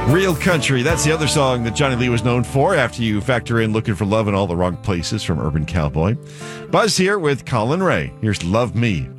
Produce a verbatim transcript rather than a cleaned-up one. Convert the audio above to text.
Real Country. That's the other song that Johnny Lee was known for after you factor in Looking for Love in All the Wrong Places from Urban Cowboy. Buzz here with Colin Ray. Here's Love Me.